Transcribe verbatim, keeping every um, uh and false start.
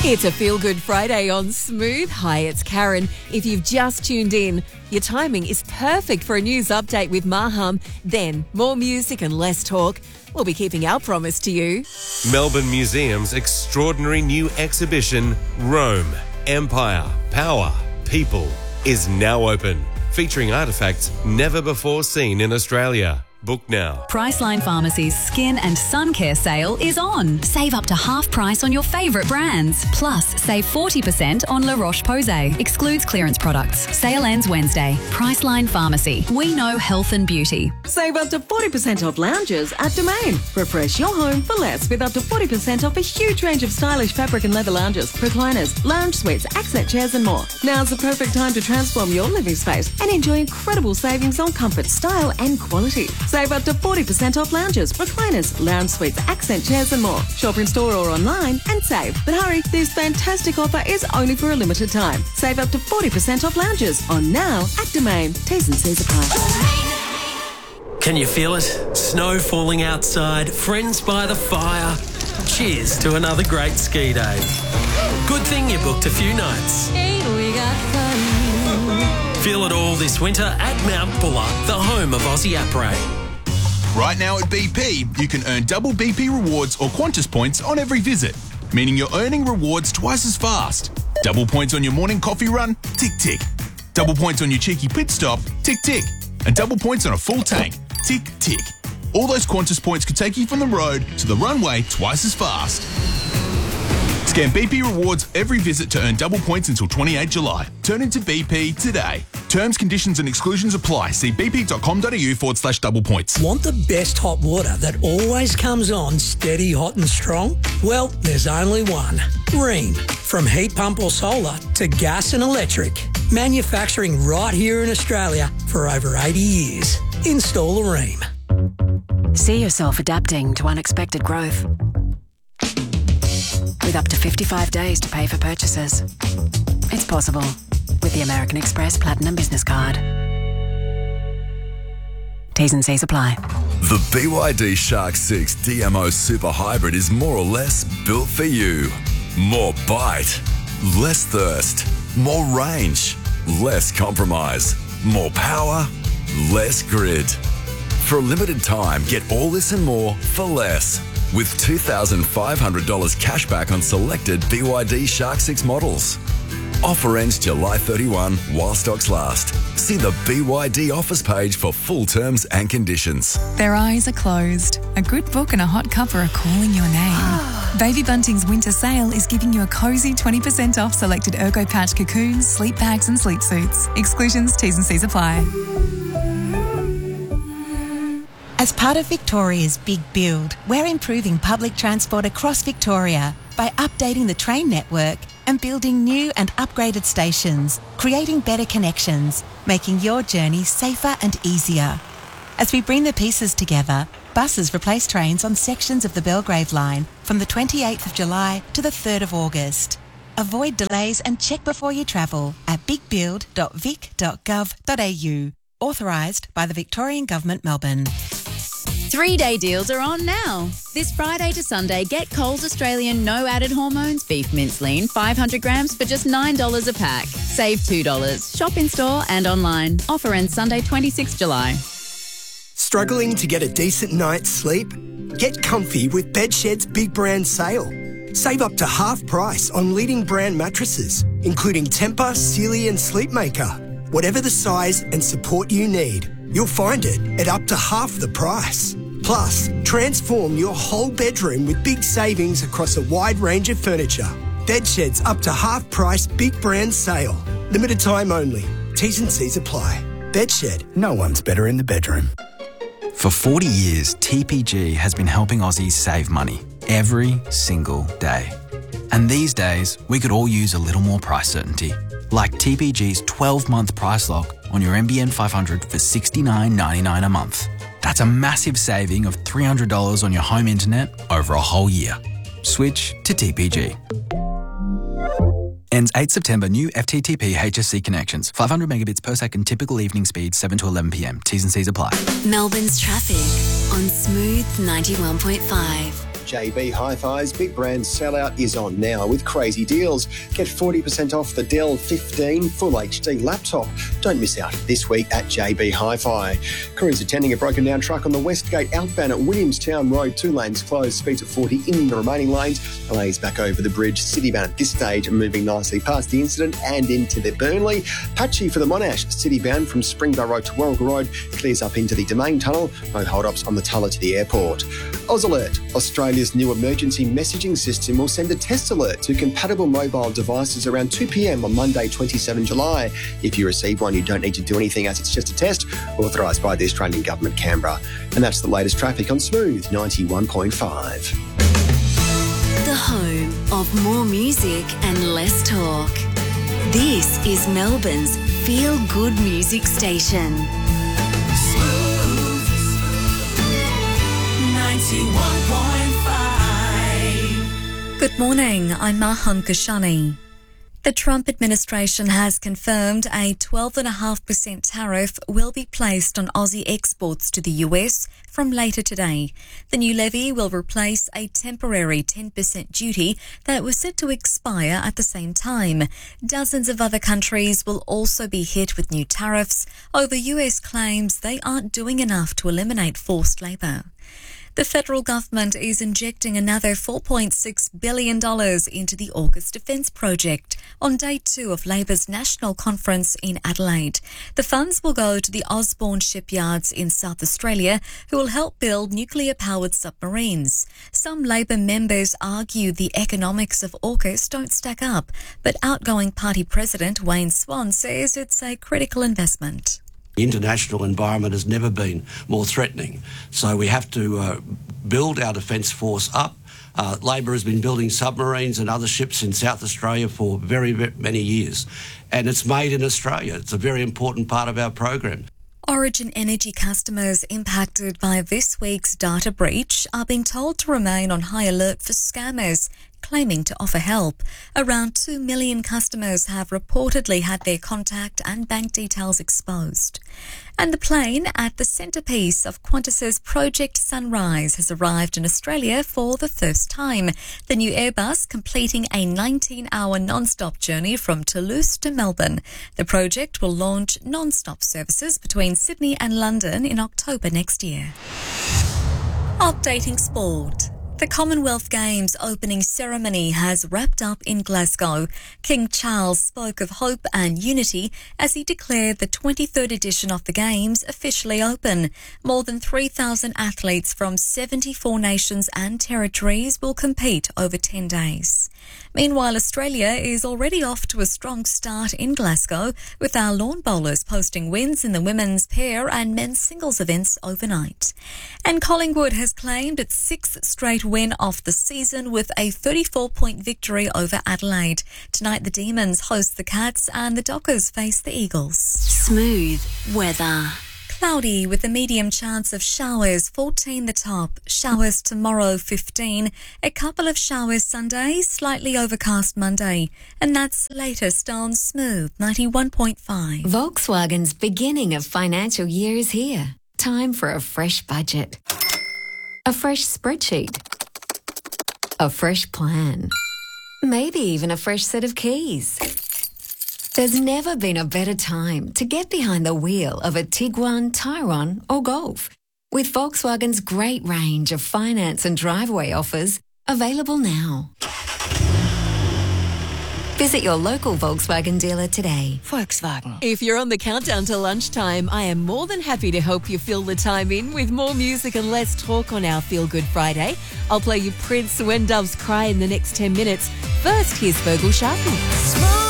It's a feel-good Friday on Smooth. Hi, it's Karen. If you've just tuned in, your timing is perfect for a news update with Maham. Then, more music and less talk. We'll be keeping our promise to you. Melbourne Museum's extraordinary new exhibition, Rome, Empire, Power, People, is now open, featuring artefacts never before seen in Australia. Book now. Priceline Pharmacy's Skin and Sun Care sale is on. Save up to half price on your favourite brands. Plus, save forty percent on La Roche-Posay. Excludes clearance products. Sale ends Wednesday. Priceline Pharmacy. We know health and beauty. Save up to forty percent off lounges at Domain. Refresh your home for less with up to forty percent off a huge range of stylish fabric and leather lounges, recliners, lounge suites, accent chairs and more. Now's the perfect time to transform your living space and enjoy incredible savings on comfort, style and quality. Save up to forty percent off lounges, recliners, lounge suites, accent chairs and more. Shop in store or online and save. But hurry, this fantastic offer is only for a limited time. Save up to forty percent off lounges on now at Domain. T's and C's apply. Can you feel it? Snow falling outside, friends by the fire. Cheers to another great ski day. Good thing you booked a few nights. Feel it all this winter at Mount Buller, the home of Aussie Après. Right now at B P, you can earn double B P rewards or Qantas points on every visit, meaning you're earning rewards twice as fast. Double points on your morning coffee run? Tick, tick. Double points on your cheeky pit stop? Tick, tick. And double points on a full tank? Tick, tick. All those Qantas points could take you from the road to the runway twice as fast. Scan B P rewards every visit to earn double points until twenty-eighth of July. Turn into B P today. Terms, conditions and exclusions apply. See bp.com.au forward slash double points. Want the best hot water that always comes on steady, hot and strong? Well, there's only one. Rheem. From heat pump or solar to gas and electric. Manufacturing right here in Australia for over eighty years. Install a Rheem. See yourself adapting to unexpected growth. With up to fifty-five days to pay for purchases. It's possible with the American Express Platinum Business Card. T's and C's apply. The B Y D Shark six D M O Super Hybrid is more or less built for you. More bite, less thirst, more range, less compromise, more power, less grid. For a limited time, get all this and more for less. With two thousand five hundred dollars cash back on selected B Y D Shark six models. Offer ends July thirty-first while stocks last. See the B Y D offers page for full terms and conditions. Their eyes are closed. A good book and a hot cuppa are calling your name. Baby Bunting's winter sale is giving you a cosy twenty percent off selected Ergo Patch cocoons, sleep bags and sleep suits. Exclusions, T's and C's apply. As part of Victoria's Big Build, we're improving public transport across Victoria by updating the train network and building new and upgraded stations, creating better connections, making your journey safer and easier. As we bring the pieces together, buses replace trains on sections of the Belgrave line from the twenty-eighth of July to the third of August. Avoid delays and check before you travel at big build dot vic dot gov dot a u. Authorised by the Victorian Government, Melbourne. Three-day deals are on now. This Friday to Sunday, get Coles Australian no added hormones beef mince lean five hundred grams for just nine dollars a pack. Save two dollars. Shop in store and online. Offer ends Sunday twenty-sixth of July. Struggling to get a decent night's sleep? Get comfy with Bedshed's big brand sale. Save up to half price on leading brand mattresses, including Tempur, Sealy and Sleepmaker. Whatever the size and support you need, you'll find it at up to half the price. Plus, transform your whole bedroom with big savings across a wide range of furniture. Bedshed's up to half price big brand sale. Limited time only. T's and C's apply. Bedshed, no one's better in the bedroom. For forty years, T P G has been helping Aussies save money every single day. And these days, we could all use a little more price certainty. Like T P G's twelve-month price lock on your N B N five hundred for sixty-nine ninety-nine a month. That's a massive saving of three hundred dollars on your home internet over a whole year. Switch to T P G. Ends eighth of September. New F T T P H S C connections. five hundred megabits per second. Typical evening speed seven to eleven p m. T's and C's apply. Melbourne's traffic on Smooth ninety-one point five. J B Hi-Fi's big brand sellout is on now with crazy deals. Get forty percent off the Dell fifteen Full H D laptop. Don't miss out this week at J B Hi-Fi. Crews attending a broken down truck on the Westgate outbound at Williamstown Road. Two lanes closed, speeds at forty in the remaining lanes. Delays back over the bridge. Citybound at this stage moving nicely past the incident and into the Burnley. Patchy for the Monash. Citybound from Springborough Road to Warrigal Road clears up into the Domain Tunnel. No hold-ups on the Tulla to the airport. Oz Alert. Australia's new emergency messaging system will send a test alert to compatible mobile devices around two p.m. on Monday, the twenty-seventh of July. If you receive one, you don't need to do anything as it's just a test, authorised by the Australian Government, Canberra. And that's the latest traffic on Smooth ninety-one point five. The home of more music and less talk. This is Melbourne's feel-good music station. Smooth ninety-one point five. Good morning, I'm Maham Kashani. The Trump administration has confirmed a twelve point five percent tariff will be placed on Aussie exports to the U S from later today. The new levy will replace a temporary ten percent duty that was set to expire at the same time. Dozens of other countries will also be hit with new tariffs over U S claims they aren't doing enough to eliminate forced labour. The federal government is injecting another four point six billion dollars into the AUKUS Defence Project on day two of Labor's National Conference in Adelaide. The funds will go to the Osborne shipyards in South Australia, who will help build nuclear-powered submarines. Some Labor members argue the economics of AUKUS don't stack up, but outgoing party president Wayne Swan says it's a critical investment. The international environment has never been more threatening, so we have to uh, build our defence force up. Uh, Labor has been building submarines and other ships in South Australia for very, very many years, and it's made in Australia. It's a very important part of our program. Origin Energy customers impacted by this week's data breach are being told to remain on high alert for scammers claiming to offer help. Around two million customers have reportedly had their contact and bank details exposed. And the plane at the centrepiece of Qantas's Project Sunrise has arrived in Australia for the first time. The new Airbus completing a nineteen hour non-stop journey from Toulouse to Melbourne. The project will launch non-stop services between Sydney and London in October next year. Updating sport. The Commonwealth Games opening ceremony has wrapped up in Glasgow. King Charles spoke of hope and unity as he declared the twenty-third edition of the Games officially open. More than three thousand athletes from seventy-four nations and territories will compete over ten days. Meanwhile, Australia is already off to a strong start in Glasgow, with our lawn bowlers posting wins in the women's pair and men's singles events overnight. And Collingwood has claimed its sixth straight win of the season with a thirty-four point victory over Adelaide. Tonight the Demons host the Cats and the Dockers face the Eagles. Smooth weather. Cloudy with a medium chance of showers, fourteen the top. Showers tomorrow, fifteen. A couple of showers Sunday, slightly overcast Monday. And that's the latest on Smooth ninety-one point five. Volkswagen's beginning of financial year is here. Time for a fresh budget. A fresh spreadsheet. A fresh plan. Maybe even a fresh set of keys. There's never been a better time to get behind the wheel of a Tiguan, Tyrone or Golf. With Volkswagen's great range of finance and driveway offers available now. Visit your local Volkswagen dealer today. Volkswagen. If you're on the countdown to lunchtime, I am more than happy to help you fill the time in with more music and less talk on our Feel Good Friday. I'll play you Prince When Doves Cry in the next ten minutes. First, here's Virgil Sharpie.